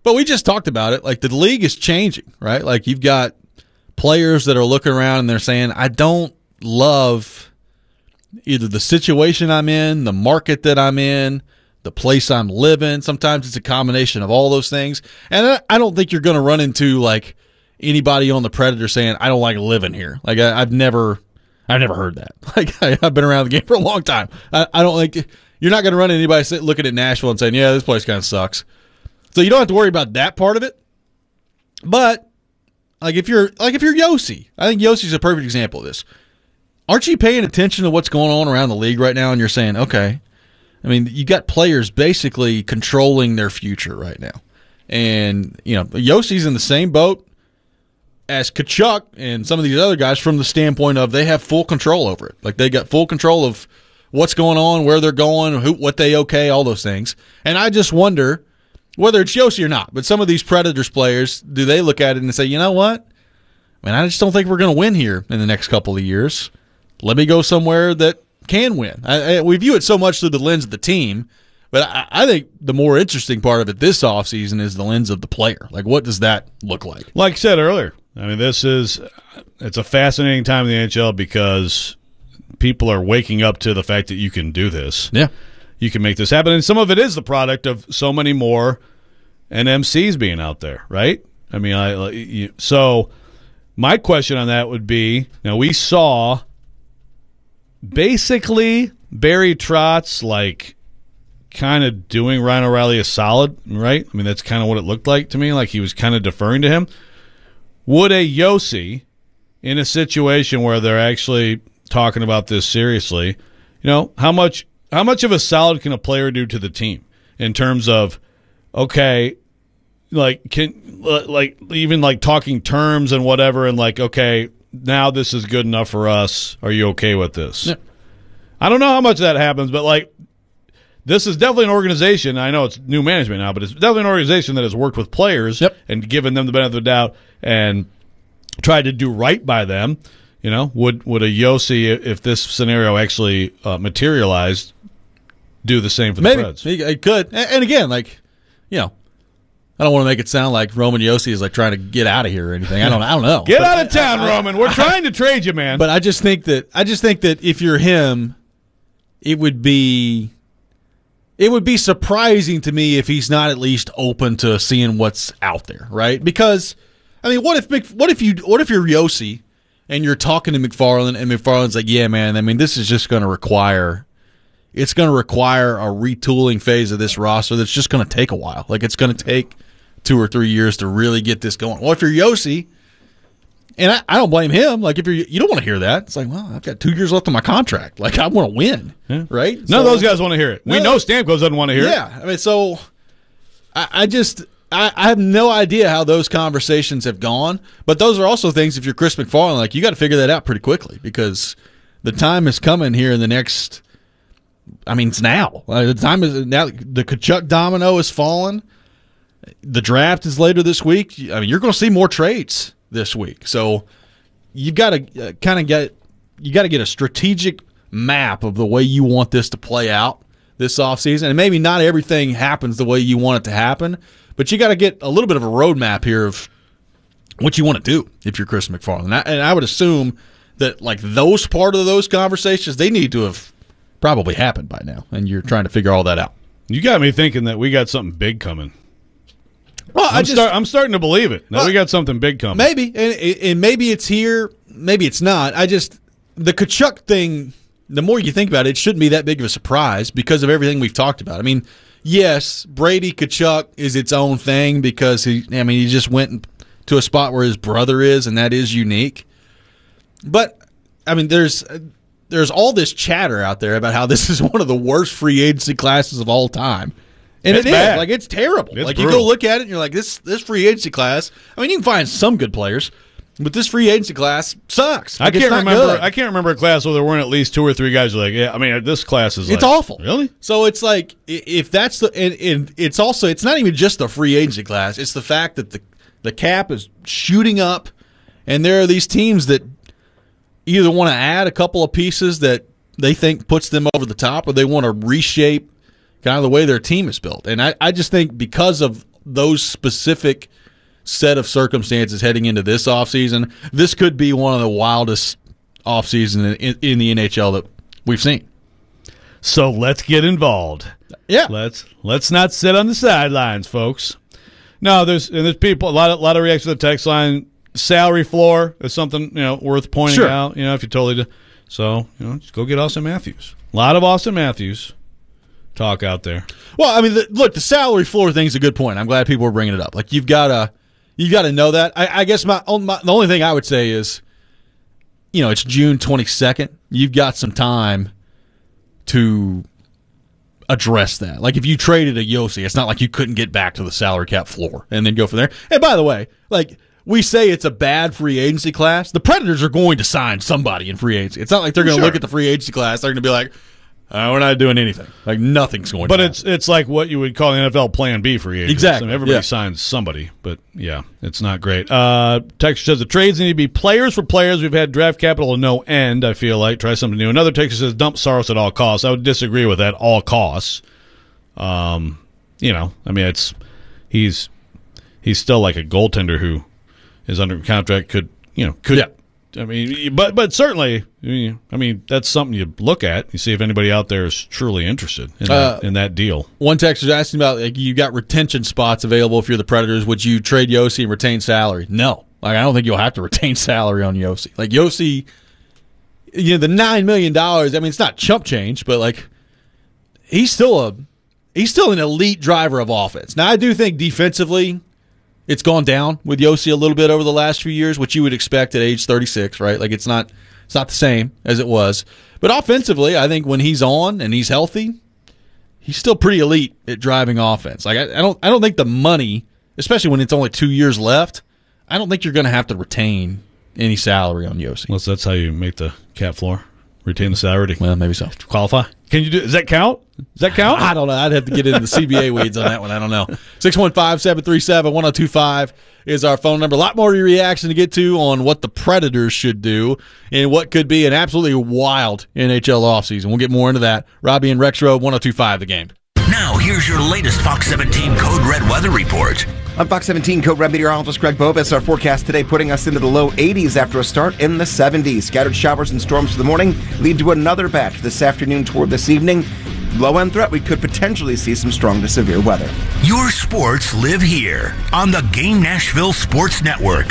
But we just talked about it. Like, the league is changing, right? Like, you've got players that are looking around and they're saying, I don't love either the situation I'm in, the market that I'm in, the place I'm living. Sometimes it's a combination of all those things. And I don't think you're going to run into, like, anybody on the Predator saying, I don't like living here. Like, I've never heard that. Like, I've been around the game for a long time. I don't think you're not going to run into anybody looking at Nashville and saying, yeah, this place kind of sucks. So you don't have to worry about that part of it. But like if you're Yossi, I think Yossi's a perfect example of this. Aren't you paying attention to what's going on around the league right now? And you're saying, okay, I mean, you got players basically controlling their future right now. And, you know, Yossi's in the same boat as Tkachuk and some of these other guys from the standpoint of they have full control over it. Like, they got full control of what's going on, where they're going, what they okay, all those things. And I just wonder, whether it's Yossi or not, but some of these Predators players, do they look at it and say, you know what? I mean, I just don't think we're going to win here in the next couple of years. Let me go somewhere that can win. We view it so much through the lens of the team, but I think the more interesting part of it this offseason is the lens of the player. Like, what does that look like? Like I said earlier, I mean, it's a fascinating time in the NHL because people are waking up to the fact that you can do this. Yeah. You can make this happen. And some of it is the product of so many more NMCs being out there, right? I mean, so my question on that would be, now we saw basically Barry Trotz like kind of doing Ryan O'Reilly a solid, right? I mean, that's kind of what it looked like to me, like he was kind of deferring to him. Would a Yossi, in a situation where they're actually talking about this seriously, you know, how much of a solid can a player do to the team in terms of, okay, like even like talking terms and whatever, and like, okay, now this is good enough for us. Are you okay with this? Yeah. I don't know how much that happens, but like, this is definitely an organization. I know it's new management now, but it's definitely an organization that has worked with players and given them the benefit of the doubt and tried to do right by them. You know, would a Yossi, if this scenario actually materialized, do the same for the Preds? Maybe it could. And again, like, you know, I don't want to make it sound like Roman Yossi is like trying to get out of here or anything. I don't know. Get out of town, Roman. We're trying to trade you, man. But I just think that if you're him, it would be surprising to me if he's not at least open to seeing what's out there, right? Because I mean, what if you're Yossi and you're talking to McFarland and McFarland's like, yeah, man, I mean, this is just going to require a retooling phase of this roster that's just going to take a while. Like, it's going to take 2 or 3 years to really get this going. Well, if you're Yossi, and I don't blame him, like, if you don't want to hear that. It's like, well, I've got 2 years left on my contract. Like, I want to win, right? None of those guys want to hear it. We know Stamkos doesn't want to hear it. Yeah, I mean, so I have no idea how those conversations have gone, but those are also things, if you're Chris McFarland, like, you got to figure that out pretty quickly because the time is coming here in the next, I mean, it's now. The time is now. The Tkachuk domino has fallen. The draft is later this week. I mean, you're going to see more trades this week. So you've got to get a strategic map of the way you want this to play out this offseason. And maybe not everything happens the way you want it to happen, but you got to get a little bit of a roadmap here of what you want to do if you're Chris McFarland. And I would assume that, like, those part of those conversations, they need to have probably happened by now, and you're trying to figure all that out. You got me thinking that we got something big coming. Well, I'm starting to believe it. We got something big coming. Maybe, and maybe it's here, maybe it's not. The Tkachuk thing, the more you think about it, it shouldn't be that big of a surprise because of everything we've talked about. I mean, yes, Brady Tkachuk is its own thing because he just went to a spot where his brother is, and that is unique. But I mean, there's all this chatter out there about how this is one of the worst free agency classes of all time. And it's bad. Like, it's terrible. It's like, brutal. You go look at it and you're like, this free agency class, I mean, you can find some good players, but this free agency class sucks. Like, I can't remember a class where there weren't at least 2 or 3 guys who are like, yeah, I mean, this class is it's awful. Really? So it's like, if that's and it's also, it's not even just the free agency class, it's the fact that the cap is shooting up, and there are these teams that either want to add a couple of pieces that they think puts them over the top, or they want to reshape kind of the way their team is built. And I just think because of those specific set of circumstances heading into this offseason, this could be one of the wildest offseason in the NHL that we've seen. So let's get involved. Yeah, let's not sit on the sidelines, folks. No, there's people, a lot of reactions to the text line. Salary floor is something worth pointing out. If you totally do. So just go get Austin Matthews. A lot of Austin Matthews talk out there. Well, I mean, the salary floor thing's a good point. I'm glad people are bringing it up. Like you've got to know that. I guess the only thing I would say is, it's June 22nd. You've got some time to address that. Like if you traded a Yossi, it's not like you couldn't get back to the salary cap floor and then go from there. And by the way, like we say it's a bad free agency class, the Predators are going to sign somebody in free agency. It's not like they're going to look at the free agency class. They're going to be like, we're not doing anything. Like nothing's going to happen. It's like what you would call an NFL Plan B free agent. Exactly. I mean, everybody signs somebody, but yeah, it's not great. Texas says the trades need to be players for players. We've had draft capital to no end, I feel like. Try something new. Another Texas says dump Saros at all costs. I would disagree with that, all costs. I mean, he's still like a goaltender who is under contract, could. I mean, but certainly, I mean, that's something you look at. You see if anybody out there is truly interested in that deal. One texter asking about, like, you got retention spots available if you're the Predators. Would you trade Yossi and retain salary? No. Like, I don't think you'll have to retain salary on Yossi. Like, Yossi, the $9 million, I mean, it's not chump change, but, like, he's still an elite driver of offense. Now, I do think defensively, it's gone down with Yossi a little bit over the last few years, which you would expect at age 36, right? Like it's not the same as it was. But offensively, I think when he's on and he's healthy, he's still pretty elite at driving offense. Like I don't think the money, especially when it's only 2 years left, I don't think you're going to have to retain any salary on Yossi. Well, so that's how you make the cap floor. Retain the salary. Well, maybe so. Qualify. Can you do? Does that count? I don't know. I'd have to get into the CBA weeds on that one. I don't know. 615-737-1025 is our phone number. A lot more reaction to get to on what the Predators should do and what could be an absolutely wild NHL offseason. We'll get more into that. Robbie and Rex Road, 1025 The Game. Now, here's your latest Fox 17 Code Red weather report. I'm Fox 17 Code Red meteorologist Greg Bobis. Our forecast today putting us into the low 80s after a start in the 70s. Scattered showers and storms for the morning lead to another batch this afternoon toward this evening. Low-end threat, we could potentially see some strong to severe weather. Your sports live here on the Game Nashville Sports Network.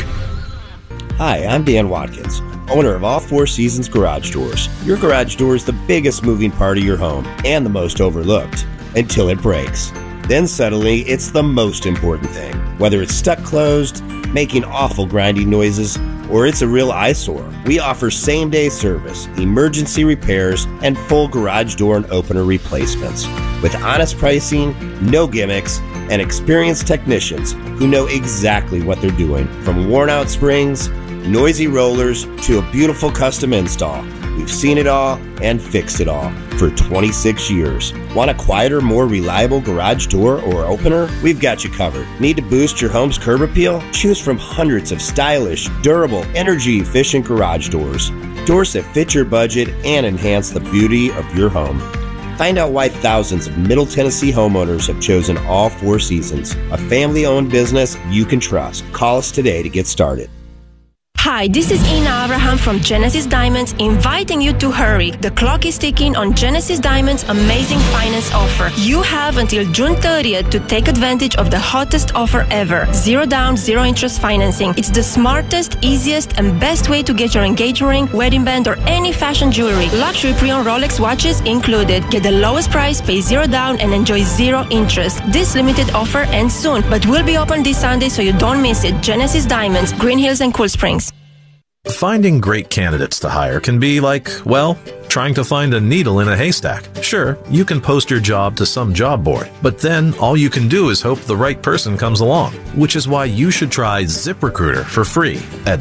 Hi, I'm Dan Watkins, owner of All Four Seasons Garage Doors. Your garage door is the biggest moving part of your home and the most overlooked until it breaks. Then suddenly, it's the most important thing. Whether it's stuck closed, making awful grinding noises, or it's a real eyesore, we offer same-day service, emergency repairs, and full garage door and opener replacements. With honest pricing, no gimmicks, and experienced technicians who know exactly what they're doing. From worn-out springs, noisy rollers, to a beautiful custom install. We've seen it all and fixed it all for 26 years. Want a quieter, more reliable garage door or opener? We've got you covered. Need to boost your home's curb appeal? Choose from hundreds of stylish, durable, energy-efficient garage doors. Doors that fit your budget and enhance the beauty of your home. Find out why thousands of Middle Tennessee homeowners have chosen All Four Seasons, a family-owned business you can trust. Call us today to get started. Hi, this is Ina Abraham from Genesis Diamonds, inviting you to hurry. The clock is ticking on Genesis Diamonds' amazing finance offer. You have until June 30th to take advantage of the hottest offer ever. 0 down, 0 interest financing. It's the smartest, easiest, and best way to get your engagement ring, wedding band, or any fashion jewelry. Luxury pre-owned Rolex watches included. Get the lowest price, pay 0 down, and enjoy 0 interest. This limited offer ends soon, but will be open this Sunday, so you don't miss it. Genesis Diamonds, Green Hills and Cool Springs. Finding great candidates to hire can be like, well, trying to find a needle in a haystack. Sure, you can post your job to some job board, but then all you can do is hope the right person comes along, which is why you should try ZipRecruiter for free at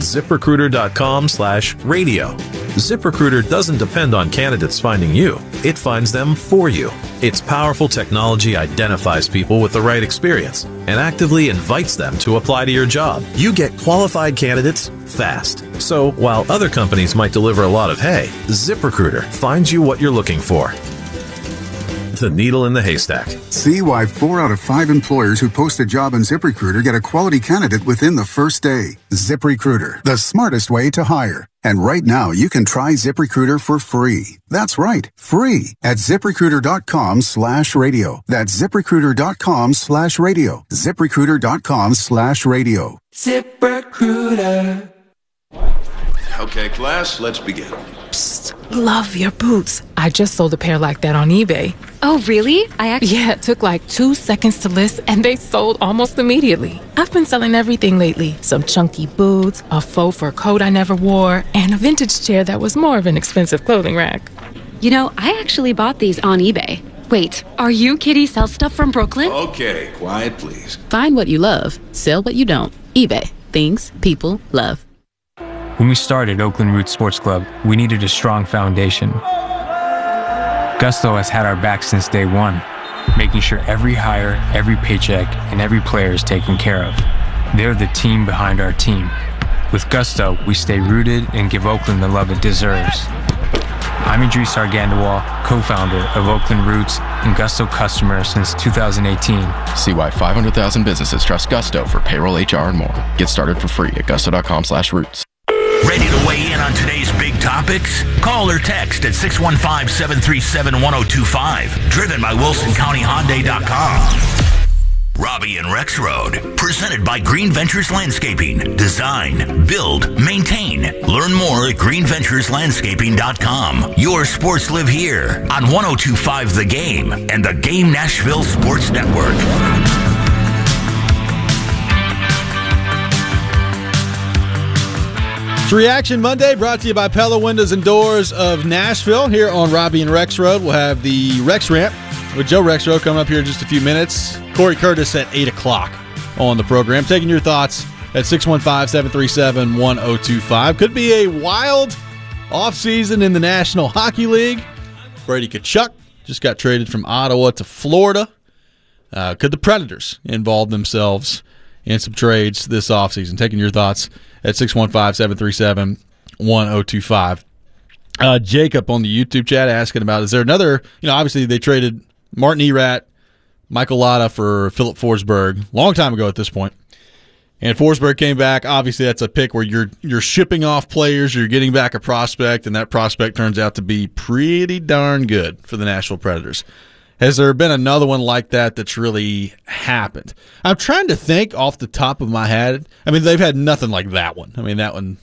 ZipRecruiter.com/radio. ZipRecruiter doesn't depend on candidates finding you. It finds them for you. Its powerful technology identifies people with the right experience and actively invites them to apply to your job. You get qualified candidates fast. So while other companies might deliver a lot of hay, ZipRecruiter finds you what you're looking for. the needle in the haystack. See why 4 out of 5 employers who post a job on ZipRecruiter get a quality candidate within the first day. ZipRecruiter, the smartest way to hire. And right now, you can try ZipRecruiter for free. That's right, free at ZipRecruiter.com/radio. That's ZipRecruiter.com/radio. ZipRecruiter.com/radio. ZipRecruiter. Okay, class, let's begin. Psst, love your boots. I just sold a pair like that on eBay. Oh, really? Yeah, it took like 2 seconds to list, and they sold almost immediately. I've been selling everything lately. Some chunky boots, a faux fur coat I never wore, and a vintage chair that was more of an expensive clothing rack. You know, I actually bought these on eBay. Wait, are you Kitty Sell Stuff from Brooklyn? Okay, quiet, please. Find what you love, sell what you don't. eBay. Things people love. When we started Oakland Roots Sports Club, we needed a strong foundation. Gusto has had our back since day one, making sure every hire, every paycheck, and every player is taken care of. They're the team behind our team. With Gusto, we stay rooted and give Oakland the love it deserves. I'm Idris Argandawal, co-founder of Oakland Roots and Gusto customer since 2018. See why 500,000 businesses trust Gusto for payroll, HR, and more. Get started for free at gusto.com/roots. Ready to weigh in on today's big topics? Call or text at 615-737-1025. Driven by WilsonCountyHyundai.com. Robbie and Rex Road, presented by Green Ventures Landscaping. Design, build, maintain. Learn more at greenventureslandscaping.com. Your sports live here on 102.5 The Game and the Game Nashville Sports Network. It's Reaction Monday, brought to you by Pella Windows and Doors of Nashville. Here on Robbie and Rex Road, we'll have the Rex Ramp with Joe Rexroad coming up here in just a few minutes. Corey Curtis at 8 o'clock on the program. Taking your thoughts at 615-737-1025. Could be a wild offseason in the National Hockey League. Brady Tkachuk just got traded from Ottawa to Florida. Could the Predators involve themselves in some trades this offseason? Taking your thoughts at 615-737-1025. Jacob on the YouTube chat asking about, is there another, obviously they traded Martin Erat, Michael Latta for Philip Forsberg, long time ago at this point. And Forsberg came back. Obviously, that's a pick where you're shipping off players, you're getting back a prospect, and that prospect turns out to be pretty darn good for the Nashville Predators. Has there been another one like that that's really happened? I'm trying to think off the top of my head. I mean, they've had nothing like that one. I mean, that one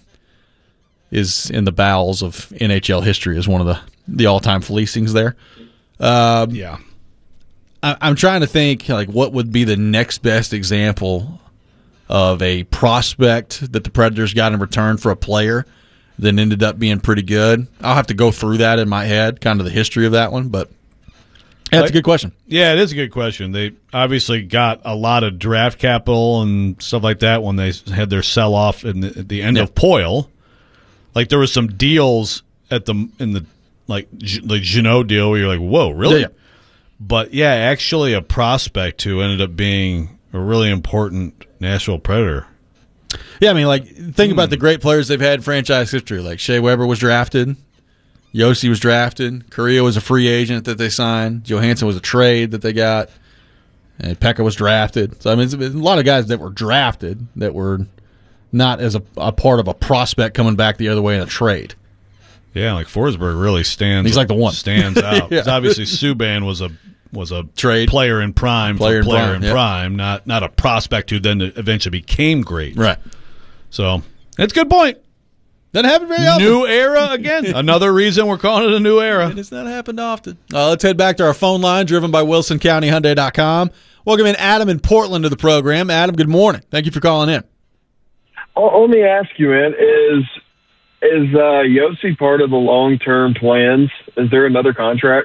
is in the bowels of NHL history as one of the all-time fleecings there. Yeah. I'm trying to think, like, what would be the next best example of a prospect that the Predators got in return for a player that ended up being pretty good. I'll have to go through that in my head, kind of the history of that one, but that's a good question. Yeah, it is a good question. They obviously got a lot of draft capital and stuff like that when they had their sell-off at the end of Poile. Like, there was some deals in the Jeannot deal where you're like, whoa, really? Yeah. But, yeah, actually a prospect who ended up being a really important Nashville Predator. Yeah, I mean, like, think about the great players they've had in franchise history. Like, Shea Weber was drafted. Yossi was drafted. Correa was a free agent that they signed. Johansson was a trade that they got. And Pekka was drafted. So, I mean, it's a lot of guys that were drafted that were not as a part of a prospect coming back the other way in a trade. Yeah, like Forsberg really stands. He's like the one. Stands out. Yeah. Obviously, Subban was a trade player in prime, prime, not a prospect who then eventually became great. Right. So that's a good point. Doesn't happen very often. New era again. Another reason we're calling it a new era. It has not happened often. Let's head back to our phone line, driven by WilsonCountyHyundai.com. Welcome in Adam in Portland to the program. Adam, good morning. Thank you for calling in. Let me ask you, man, is Yossi part of the long-term plans? Is there another contract?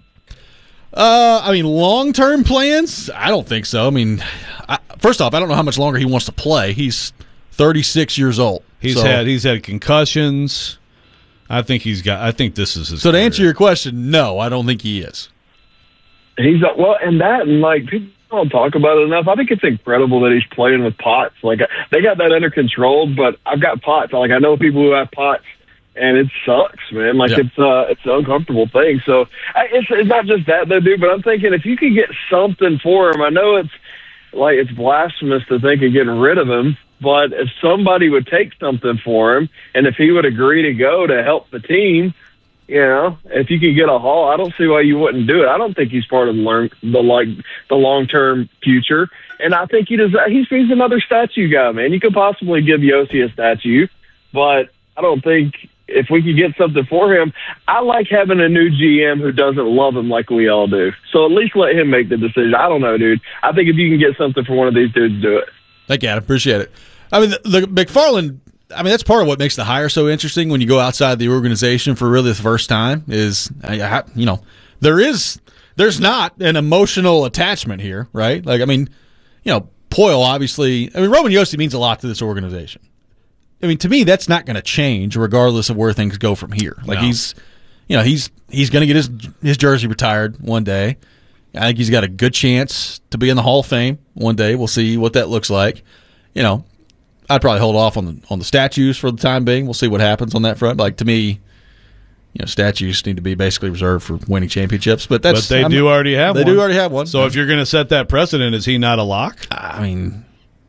I mean, long-term plans? I don't think so. I mean, first off, I don't know how much longer he wants to play. He's 36 years old. He's had concussions. I think this is his So to career. answer your question, no, I don't think he is. He's people don't talk about it enough. I think it's incredible that he's playing with POTS. Like, they got that under control, but I've got POTS. Like, I know people who have POTS, and it sucks, man. Like, Yeah. it's an uncomfortable thing. So it's not just that, though, dude, but I'm thinking if you could get something for him, I know it's blasphemous to think of getting rid of him, but if somebody would take something for him, and if he would agree to go to help the team, you know, if you could get a haul, I don't see why you wouldn't do it. I don't think he's part of the long-term future, and I think he's another statue guy, man. You could possibly give Yossi a statue, but I don't think if we could get something for him, I like having a new GM who doesn't love him like we all do. So at least let him make the decision. I don't know, dude. I think if you can get something for one of these dudes, do it. Thank you, Adam. Appreciate it. I mean, the McFarland, I mean, that's part of what makes the hire so interesting when you go outside the organization for really the first time is, you know, there's not an emotional attachment here, right? Like, I mean, you know, Poyle obviously, I mean, Roman Yossi means a lot to this organization. I mean, to me, that's not going to change regardless of where things go from here. Like, he's going to get his jersey retired one day. I think he's got a good chance to be in the Hall of Fame one day. We'll see what that looks like. You know, I'd probably hold off on the statues for the time being. We'll see what happens on that front. Like, to me, you know, statues need to be basically reserved for winning championships. But they do already have one. They do already have one. So if you're going to set that precedent, is he not a lock? I mean,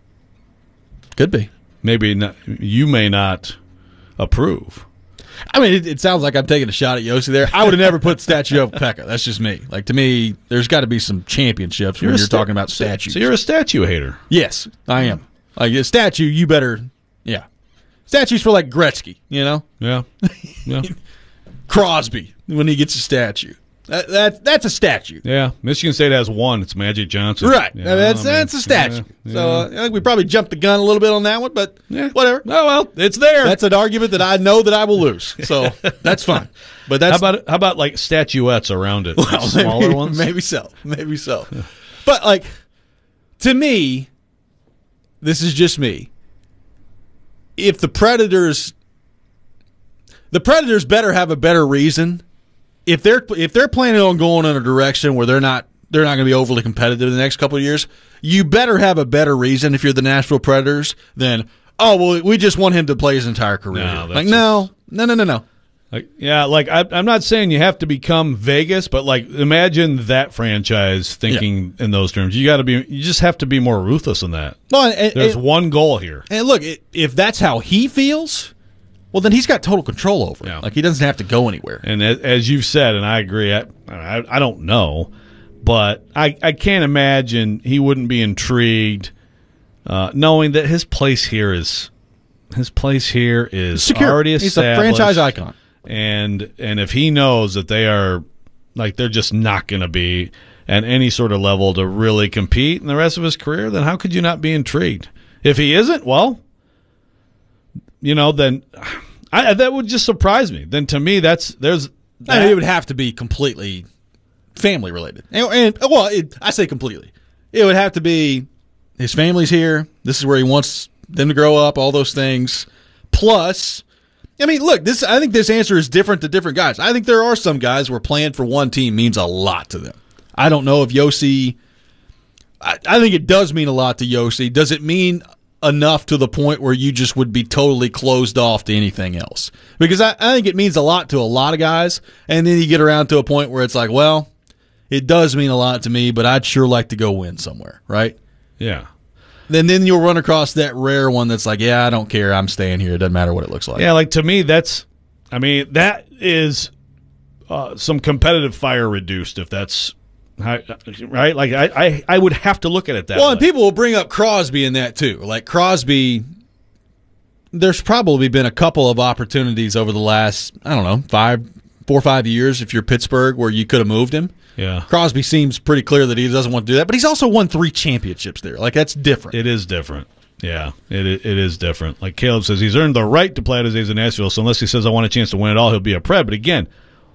could be. Maybe not, you may not approve. I mean, it sounds like I'm taking a shot at Yossi there. I would have never put the statue over Pekka. That's just me. Like, to me, there's got to be some championships when you're talking about statues. So you're a statue hater. Yes, I am. Like, a statue, you better, yeah. Statues for, like, Gretzky, you know? Yeah. Crosby, when he gets a statue. That's a statue. Yeah. Michigan State has one. It's Magic Johnson. Right. Yeah, That's a statue. Yeah. So I think we probably jumped the gun a little bit on that one, but whatever. Oh, well, it's there. That's an argument that I know that I will lose. So that's fine. But that's how about like statuettes around it? Like smaller ones? Maybe so. But, like, to me, this is just me. If the Predators better have a better reason. If they're planning on going in a direction where they're not going to be overly competitive in the next couple of years, you better have a better reason if you're the Nashville Predators than, oh, well, we just want him to play his entire career. No. Like, I'm not saying you have to become Vegas, but like imagine that franchise thinking in those terms. You just have to be more ruthless than that. Well, there's one goal here. And look, if that's how he feels, well, then he's got total control over it. Like, he doesn't have to go anywhere. And as you've said, and I agree, I don't know, but I can't imagine he wouldn't be intrigued knowing that his place here is secure. Already established. He's a franchise icon. And if he knows that they're just not going to be at any sort of level to really compete in the rest of his career, then how could you not be intrigued? If he isn't, well, you know, then that would just surprise me. Then to me, it would have to be completely family related. I say completely. It would have to be his family's here. This is where he wants them to grow up. All those things. Plus, I mean, look, I think this answer is different to different guys. I think there are some guys where playing for one team means a lot to them. I don't know if Yossi. I think it does mean a lot to Yossi. Does it mean enough to the point where you just would be totally closed off to anything else? Because I think it means a lot to a lot of guys, and then you get around to a point where it's like, well, it does mean a lot to me, but I'd sure like to go win somewhere, right? Yeah. Then you'll run across that rare one that's like, yeah, I don't care, I'm staying here, it doesn't matter what it looks like. Yeah, like to me, that is some competitive fire reduced, if that's right. Like I would have to look at it that way. Well, and people will bring up Crosby in that too. Like Crosby, there's probably been a couple of opportunities over the last, I don't know, 4 or 5 years if you're Pittsburgh where you could have moved him. Yeah. Crosby seems pretty clear that he doesn't want to do that, but he's also won 3 championships there. Like, that's different. It is different. Yeah, it is different. Like Caleb says, he's earned the right to play at his age in Nashville, so unless he says, I want a chance to win it all, he'll be a Pred. But again,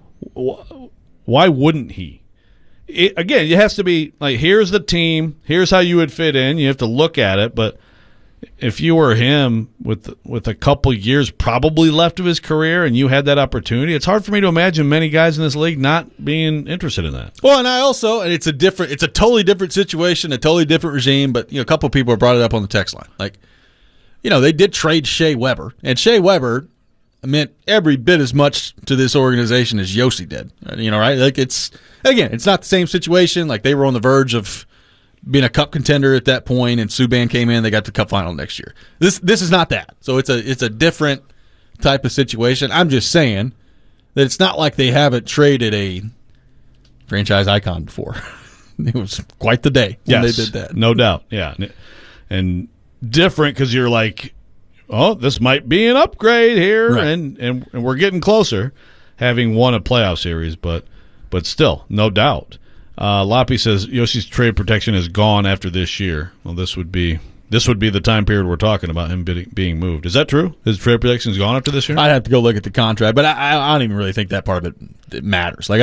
why wouldn't he? Again, it has to be like, here's the team, here's how you would fit in. You have to look at it, but if you were him with a couple years probably left of his career and you had that opportunity, it's hard for me to imagine many guys in this league not being interested in that. Well, and it's a totally different situation, a totally different regime, but a couple of people have brought it up on the text line. Like, they did trade Shea Weber, and Shea Weber, meant every bit as much to this organization as Yossi did. Right? Like it's not the same situation. Like they were on the verge of being a cup contender at that point, and Subban came in. They got the cup final next year. This is not that. So it's a different type of situation. I'm just saying that it's not like they haven't traded a franchise icon before. It was quite the day when they did that. No doubt. Yeah. And different because you're like, oh, this might be an upgrade here, right. and we're getting closer, having won a playoff series, but still, no doubt. Loppy says Yossi's trade protection is gone after this year. Well, this would be the time period we're talking about him being moved. Is that true? His trade protection is gone after this year? I'd have to go look at the contract, but I don't even really think that part of it matters. Like